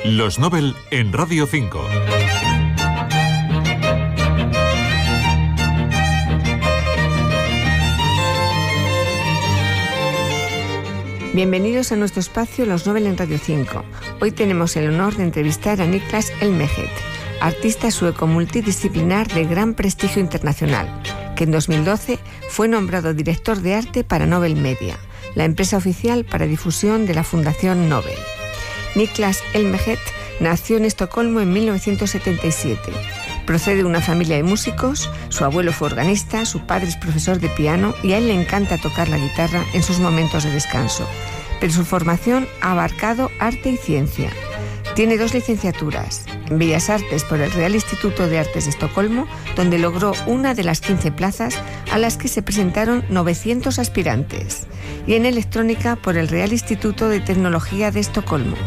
Los Nobel en Radio 5. Bienvenidos a nuestro espacio Los Nobel en Radio 5. Hoy tenemos el honor de entrevistar a Niklas Elmeged, artista sueco multidisciplinar de gran prestigio internacional, que en 2012 fue nombrado director de arte para Nobel Media, la empresa oficial para difusión de la Fundación Nobel. Niklas Elmeged nació en Estocolmo en 1977. Procede de una familia de músicos, su abuelo fue organista, su padre es profesor de piano y a él le encanta tocar la guitarra en sus momentos de descanso. Pero su formación ha abarcado arte y ciencia. Tiene 2 licenciaturas, en Bellas Artes por el Real Instituto de Artes de Estocolmo, donde logró una de las 15 plazas a las que se presentaron 900 aspirantes, y en Electrónica por el Real Instituto de Tecnología de Estocolmo.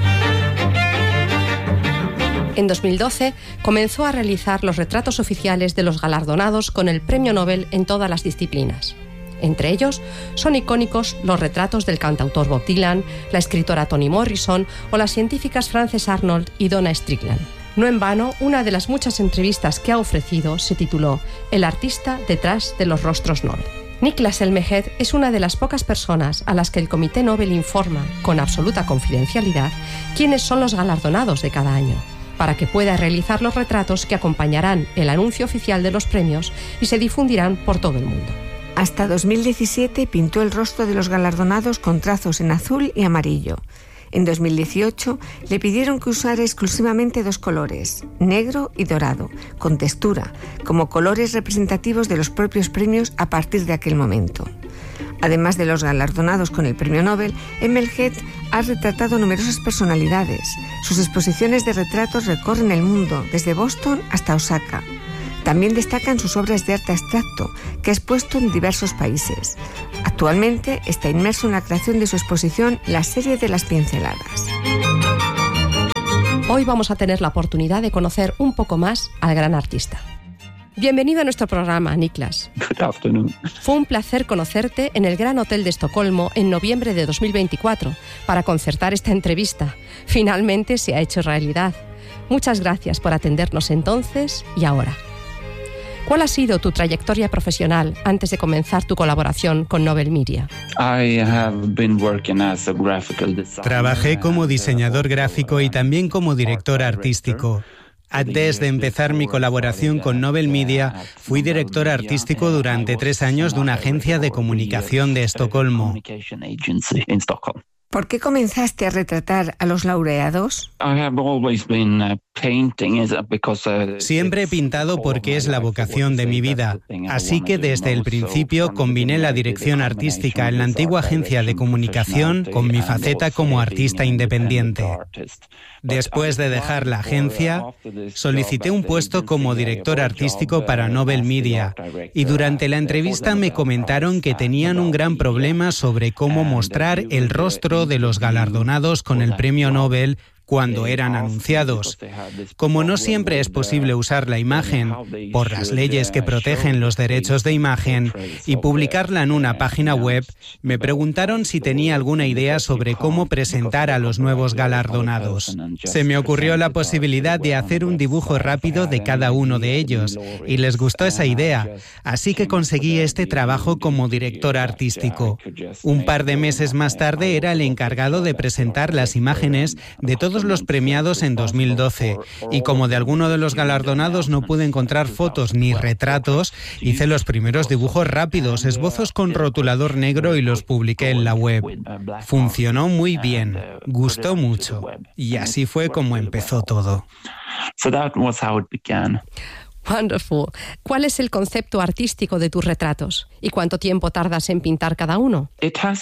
En 2012 comenzó a realizar los retratos oficiales de los galardonados con el Premio Nobel en todas las disciplinas. Entre ellos son icónicos los retratos del cantautor Bob Dylan, la escritora Toni Morrison o las científicas Frances Arnold y Donna Strickland. No en vano, una de las muchas entrevistas que ha ofrecido se tituló El artista detrás de los rostros Nobel. Niklas Elmeged es una de las pocas personas a las que el Comité Nobel informa, con absoluta confidencialidad, quiénes son los galardonados de cada año, para que pueda realizar los retratos que acompañarán el anuncio oficial de los premios y se difundirán por todo el mundo. Hasta 2017 pintó el rostro de los galardonados con trazos en azul y amarillo. En 2018 le pidieron que usara exclusivamente 2 colores, negro y dorado, con textura, como colores representativos de los propios premios a partir de aquel momento. Además de los galardonados con el Premio Nobel, Elmeged ha retratado numerosas personalidades. Sus exposiciones de retratos recorren el mundo, desde Boston hasta Osaka. También destacan sus obras de arte abstracto, que ha expuesto en diversos países. Actualmente está inmerso en la creación de su exposición La serie de las pinceladas. Hoy vamos a tener la oportunidad de conocer un poco más al gran artista. Bienvenido a nuestro programa, Niklas. Good afternoon. Fue un placer conocerte en el Gran Hotel de Estocolmo en noviembre de 2024 para concertar esta entrevista. Finalmente se ha hecho realidad. Muchas gracias por atendernos entonces y ahora. ¿Cuál ha sido tu trayectoria profesional antes de comenzar tu colaboración con Nobel Media? Trabajé como diseñador gráfico y también como director artístico. Antes de empezar mi colaboración con Nobel Media, fui director artístico durante 3 años de una agencia de comunicación de Estocolmo. ¿Por qué comenzaste a retratar a los laureados? Siempre he pintado porque es la vocación de mi vida. Así que desde el principio combiné la dirección artística en la antigua agencia de comunicación con mi faceta como artista independiente. Después de dejar la agencia, solicité un puesto como director artístico para Nobel Media y durante la entrevista me comentaron que tenían un gran problema sobre cómo mostrar el rostro de los galardonados con el Premio Nobel cuando eran anunciados. Como no siempre es posible usar la imagen por las leyes que protegen los derechos de imagen y publicarla en una página web, me preguntaron si tenía alguna idea sobre cómo presentar a los nuevos galardonados. Se me ocurrió la posibilidad de hacer un dibujo rápido de cada uno de ellos y les gustó esa idea, así que conseguí este trabajo como director artístico. Un par de meses más tarde era el encargado de presentar las imágenes de todos los premiados en 2012 y como de alguno de los galardonados no pude encontrar fotos ni retratos, hice los primeros dibujos rápidos, esbozos con rotulador negro y los publiqué en la web. Funcionó muy bien, gustó mucho y así fue como empezó todo. Wonderful. ¿Cuál es el concepto artístico de tus retratos? ¿Y cuánto tiempo tardas en pintar cada uno?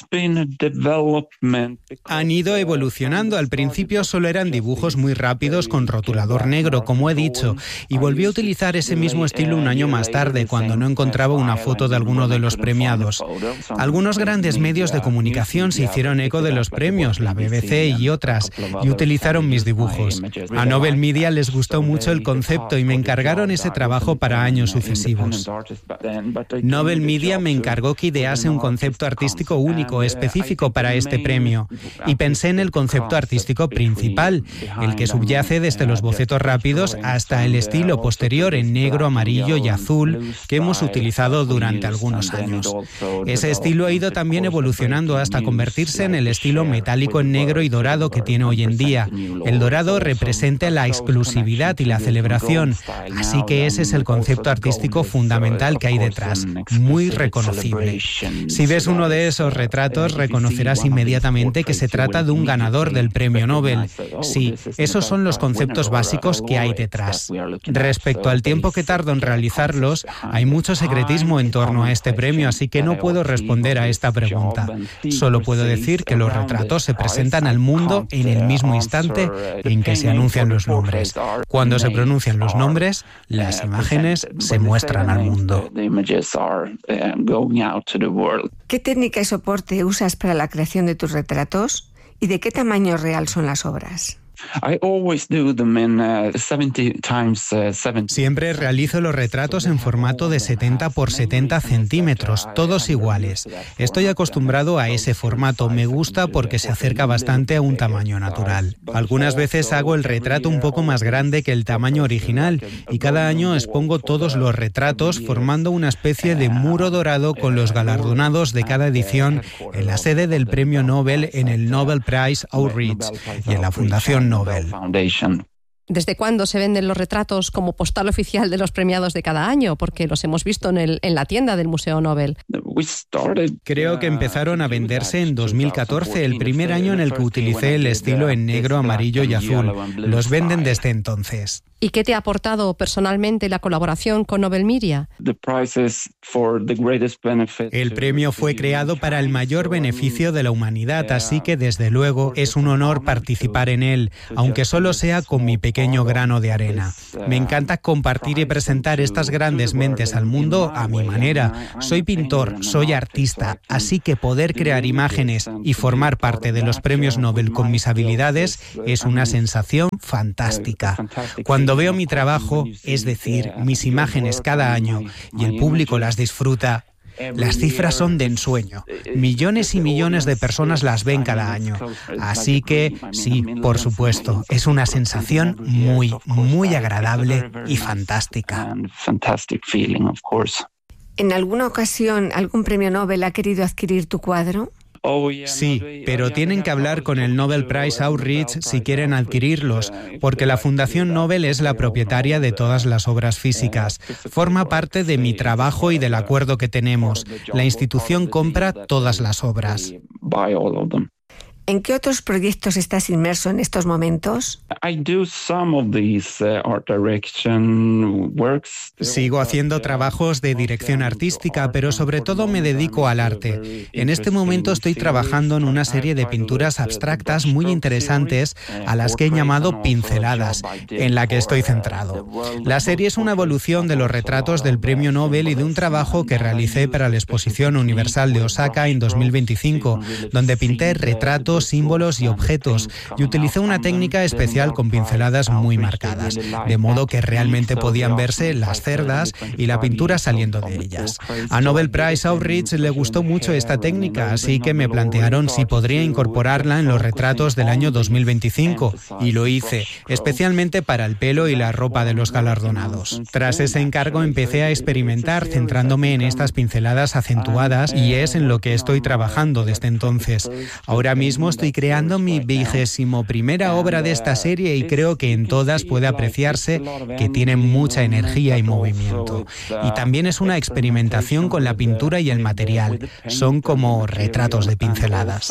Han ido evolucionando. Al principio solo eran dibujos muy rápidos con rotulador negro, como he dicho, y volví a utilizar ese mismo estilo un año más tarde, cuando no encontraba una foto de alguno de los premiados. Algunos grandes medios de comunicación se hicieron eco de los premios, la BBC y otras, y utilizaron mis dibujos. A Nobel Media les gustó mucho el concepto y me encargaron ese trabajo para años sucesivos. Nobel Media me encargó que idease un concepto artístico único, específico para este premio, y pensé en el concepto artístico principal, el que subyace desde los bocetos rápidos hasta el estilo posterior en negro, amarillo y azul que hemos utilizado durante algunos años. Ese estilo ha ido también evolucionando hasta convertirse en el estilo metálico en negro y dorado que tiene hoy en día. El dorado representa la exclusividad y la celebración, así que ese es el concepto artístico fundamental que hay detrás, muy reconocible. Si ves uno de esos retratos, reconocerás inmediatamente que se trata de un ganador del premio Nobel. Sí, esos son los conceptos básicos que hay detrás. Respecto al tiempo que tardo en realizarlos, hay mucho secretismo en torno a este premio, así que no puedo responder a esta pregunta. Solo puedo decir que los retratos se presentan al mundo en el mismo instante en que se anuncian los nombres. Cuando se pronuncian los nombres, las imágenes se muestran al mundo. ¿Qué técnica y soporte usas para la creación de tus retratos? ¿Y de qué tamaño real son las obras? Siempre realizo los retratos en formato de 70 por 70 centímetros, todos iguales. Estoy acostumbrado a ese formato, me gusta porque se acerca bastante a un tamaño natural. Algunas veces hago el retrato un poco más grande que el tamaño original y cada año expongo todos los retratos formando una especie de muro dorado con los galardonados de cada edición en la sede del Premio Nobel en el Nobel Prize Outreach y en la Fundación Nobel. ¿Desde cuándo se venden los retratos como postal oficial de los premiados de cada año? Porque los hemos visto en la tienda del Museo Nobel. Creo que empezaron a venderse en 2014, el primer año en el que utilicé el estilo en negro, amarillo y azul. Los venden desde entonces. ¿Y qué te ha aportado personalmente la colaboración con Nobel Media? El premio fue creado para el mayor beneficio de la humanidad, así que desde luego es un honor participar en él, aunque solo sea con mi pequeño grano de arena. Me encanta compartir y presentar estas grandes mentes al mundo a mi manera. Soy pintor, soy artista, así que poder crear imágenes y formar parte de los premios Nobel con mis habilidades es una sensación fantástica. Cuando veo mi trabajo, es decir, mis imágenes cada año, y el público las disfruta, las cifras son de ensueño. Millones y millones de personas las ven cada año. Así que, sí, por supuesto, es una sensación muy, muy agradable y fantástica. ¿En alguna ocasión algún premio Nobel ha querido adquirir tu cuadro? Sí, pero tienen que hablar con el Nobel Prize Outreach si quieren adquirirlos, porque la Fundación Nobel es la propietaria de todas las obras físicas. Forma parte de mi trabajo y del acuerdo que tenemos. La institución compra todas las obras. ¿En qué otros proyectos estás inmerso en estos momentos? Sigo haciendo trabajos de dirección artística, pero sobre todo me dedico al arte. En este momento estoy trabajando en una serie de pinturas abstractas muy interesantes a las que he llamado pinceladas, en la que estoy centrado. La serie es una evolución de los retratos del Premio Nobel y de un trabajo que realicé para la Exposición Universal de Osaka en 2025, donde pinté retratos, símbolos y objetos, y utilicé una técnica especial con pinceladas muy marcadas, de modo que realmente podían verse las cerdas y la pintura saliendo de ellas. A Nobel Prize Outreach le gustó mucho esta técnica, así que me plantearon si podría incorporarla en los retratos del año 2025, y lo hice, especialmente para el pelo y la ropa de los galardonados. Tras ese encargo empecé a experimentar centrándome en estas pinceladas acentuadas, y es en lo que estoy trabajando desde entonces. Ahora mismo estoy creando mi 21ª obra de esta serie y creo que en todas puede apreciarse que tiene mucha energía y movimiento. Y también es una experimentación con la pintura y el material. Son como retratos de pinceladas.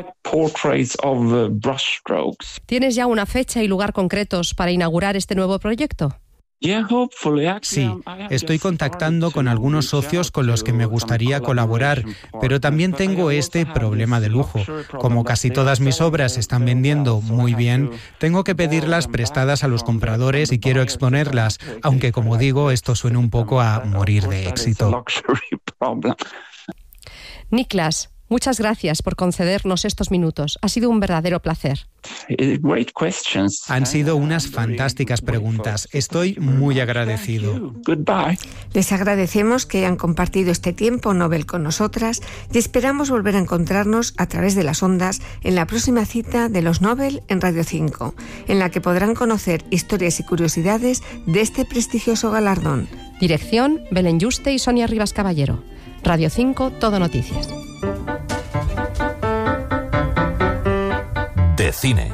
¿Tienes ya una fecha y lugar concretos para inaugurar este nuevo proyecto? Sí, estoy contactando con algunos socios con los que me gustaría colaborar, pero también tengo este problema de lujo. Como casi todas mis obras se están vendiendo muy bien, tengo que pedirlas prestadas a los compradores y quiero exponerlas, aunque como digo, esto suena un poco a morir de éxito. Niklas, Muchas gracias por concedernos estos minutos. Ha sido un verdadero placer. Han sido unas fantásticas preguntas. Estoy muy agradecido. Les agradecemos que hayan compartido este tiempo Nobel con nosotras y esperamos volver a encontrarnos a través de las ondas en la próxima cita de los Nobel en Radio 5, en la que podrán conocer historias y curiosidades de este prestigioso galardón. Dirección: Belén Yuste y Sonia Rivas Caballero. Radio 5, Todo Noticias. De cine.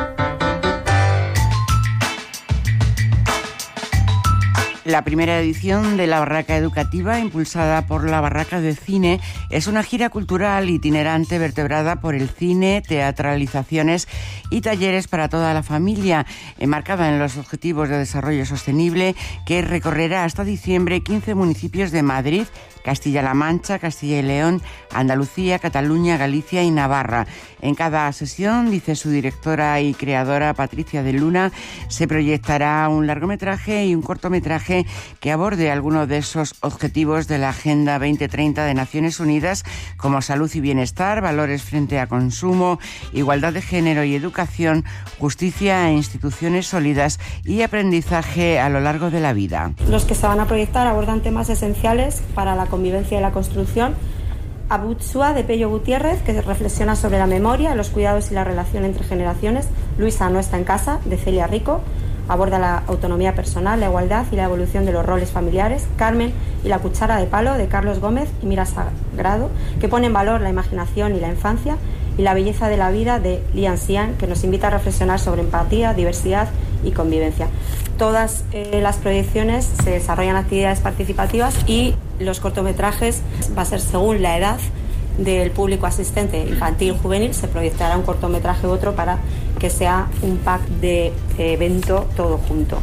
La primera edición de la Barraca Educativa, impulsada por la Barraca de Cine, es una gira cultural itinerante vertebrada por el cine, teatralizaciones y talleres para toda la familia, enmarcada en los Objetivos de Desarrollo Sostenible, que recorrerá hasta diciembre 15 municipios de Madrid, Castilla-La Mancha, Castilla y León, Andalucía, Cataluña, Galicia y Navarra. En cada sesión, dice su directora y creadora Patricia de Luna, se proyectará un largometraje y un cortometraje que aborde algunos de esos objetivos de la Agenda 2030 de Naciones Unidas, como salud y bienestar, valores frente a consumo, igualdad de género y educación, justicia e instituciones sólidas y aprendizaje a lo largo de la vida. Los que se van a proyectar abordan temas esenciales para la convivencia y la construcción. Abutsua, de Pello Gutiérrez, que reflexiona sobre la memoria, los cuidados y la relación entre generaciones. Luisa no está en casa, de Celia Rico, aborda la autonomía personal, la igualdad y la evolución de los roles familiares. Carmen y la cuchara de palo, de Carlos Gómez y Mira Sagrado, que pone en valor la imaginación y la infancia. Y La belleza de la vida, de Lian Xian, que nos invita a reflexionar sobre empatía, diversidad y convivencia. Todas las proyecciones se desarrollan actividades participativas y los cortometrajes va a ser según la edad del público asistente, infantil, juvenil. Se proyectará un cortometraje u otro para que sea un pack de evento todo junto.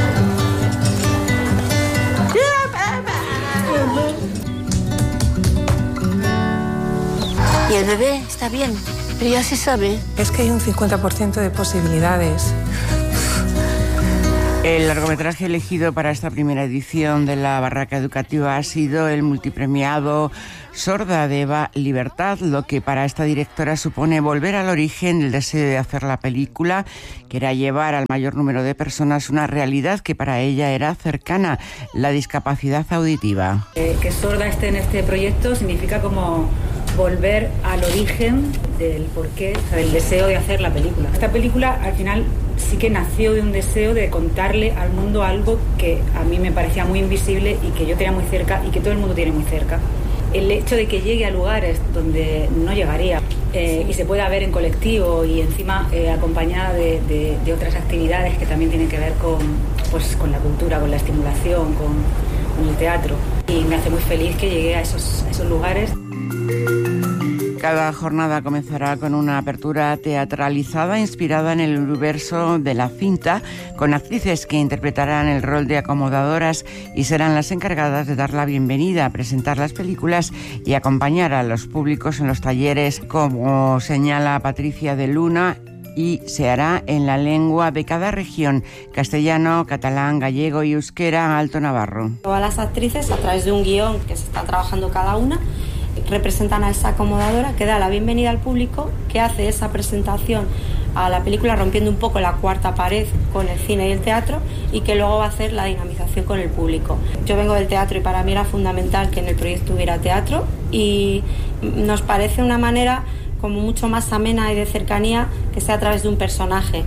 Y el bebé está bien, pero ya se sabe. Es que hay un 50% de posibilidades. El largometraje elegido para esta primera edición de la Barraca Educativa ha sido el multipremiado Sorda, de Eva Libertad, lo que para esta directora supone volver al origen del deseo de hacer la película, que era llevar al mayor número de personas una realidad que para ella era cercana, la discapacidad auditiva. Que Sorda esté en este proyecto significa como volver al origen del porqué, o sea, del deseo de hacer la película. Esta película al final sí que nació de un deseo de contarle al mundo algo que a mí me parecía muy invisible y que yo tenía muy cerca y que todo el mundo tiene muy cerca. El hecho de que llegue a lugares donde no llegaría y se pueda ver en colectivo y encima acompañada de otras actividades que también tienen que ver con la cultura, con la estimulación, con el teatro. Y me hace muy feliz que llegue a esos lugares. Cada jornada comenzará con una apertura teatralizada inspirada en el universo de la cinta, con actrices que interpretarán el rol de acomodadoras y serán las encargadas de dar la bienvenida, presentar las películas y acompañar a los públicos en los talleres, como señala Patricia de Luna, y se hará en la lengua de cada región: castellano, catalán, gallego y euskera, alto navarro. Todas las actrices, a través de un guión que se está trabajando cada una, representan a esa acomodadora que da la bienvenida al público, que hace esa presentación a la película rompiendo un poco la cuarta pared con el cine y el teatro, y que luego va a hacer la dinamización con el público. Yo vengo del teatro y para mí era fundamental que en el proyecto hubiera teatro, y nos parece una manera como mucho más amena y de cercanía que sea a través de un personaje.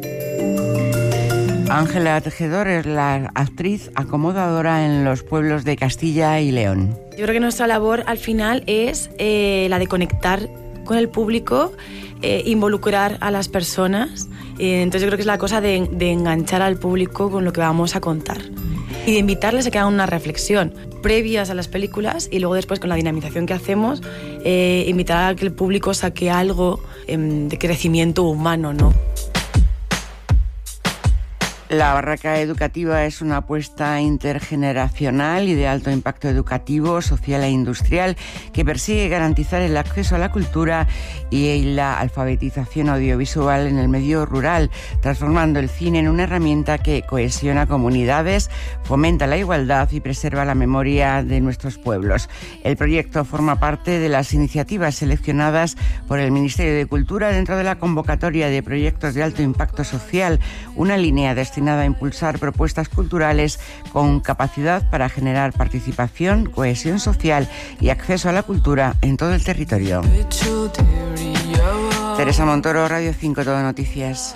Ángela Tejedor es la actriz acomodadora en los pueblos de Castilla y León. Yo creo que nuestra labor al final es la de conectar con el público, involucrar a las personas. Entonces yo creo que es la cosa de enganchar al público con lo que vamos a contar y de invitarles a que hagan una reflexión previas a las películas, y luego después con la dinamización que hacemos invitar a que el público saque algo de crecimiento humano, ¿no? La barraca educativa es una apuesta intergeneracional y de alto impacto educativo, social e industrial que persigue garantizar el acceso a la cultura y la alfabetización audiovisual en el medio rural, transformando el cine en una herramienta que cohesiona comunidades, fomenta la igualdad y preserva la memoria de nuestros pueblos. El proyecto forma parte de las iniciativas seleccionadas por el Ministerio de Cultura dentro de la convocatoria de proyectos de alto impacto social, una línea destinada a impulsar propuestas culturales con capacidad para generar participación, cohesión social y acceso a la cultura en todo el territorio. Teresa Montoro, Radio 5, Todo Noticias.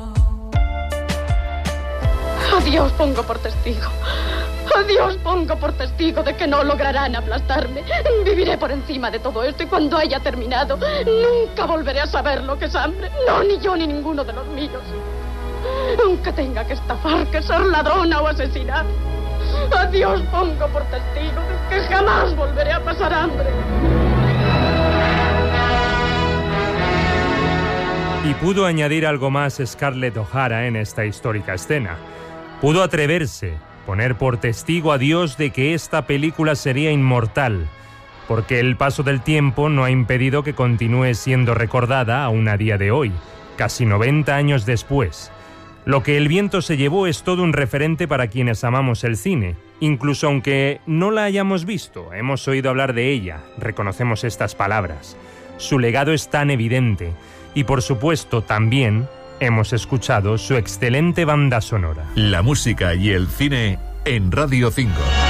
A Dios pongo por testigo. A Dios pongo por testigo de que no lograrán aplastarme. Viviré por encima de todo esto y cuando haya terminado, nunca volveré a saber lo que es hambre. No, ni yo ni ninguno de los míos. Aunque tenga que estafar, que ser ladrona o asesinar. A Dios pongo por testigo de que jamás volveré a pasar hambre. Y pudo añadir algo más Scarlett O'Hara en esta histórica escena. Pudo atreverse, poner por testigo a Dios de que esta película sería inmortal, porque el paso del tiempo no ha impedido que continúe siendo recordada aún a día de hoy, casi 90 años después. Lo que el viento se llevó es todo un referente para quienes amamos el cine. Incluso aunque no la hayamos visto, hemos oído hablar de ella, reconocemos estas palabras. Su legado es tan evidente y, por supuesto, también hemos escuchado su excelente banda sonora. La música y el cine en Radio 5.